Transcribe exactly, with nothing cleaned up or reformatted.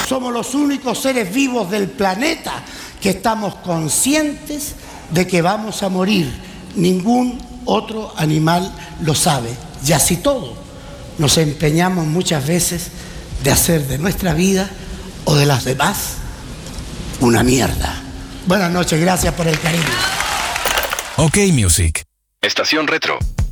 Somos los únicos seres vivos del planeta que estamos conscientes de que vamos a morir. Ningún otro animal lo sabe. Y así todo, nos empeñamos muchas veces de hacer de nuestra vida o de las demás una mierda. Buenas noches, gracias por el cariño. OK Music. Estación Retro.